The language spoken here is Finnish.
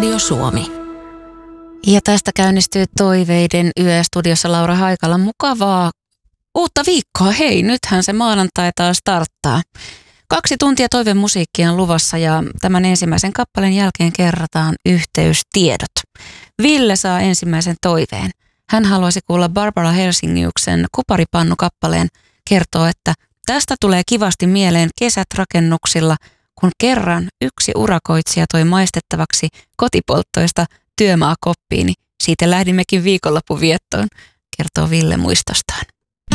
Radio Suomi. Ja tästä käynnistyy Toiveiden yö studiossa Laura Haikala. Mukavaa uutta viikkoa. Hei, nythän se maanantai taas starttaa. 2 tuntia toivemusiikkia on luvassa ja tämän ensimmäisen kappaleen jälkeen kerrataan yhteystiedot. Ville saa ensimmäisen toiveen. Hän haluaisi kuulla Barbara Hersingiuksen Kuparipannu-kappaleen. Kertoo, että tästä tulee kivasti mieleen kesät rakennuksilla, kun kerran yksi urakoitsija toi maistettavaksi kotipolttoista työmaakoppiini. Siitä lähdimmekin viikonloppuviettoon, kertoo Ville muistostaan.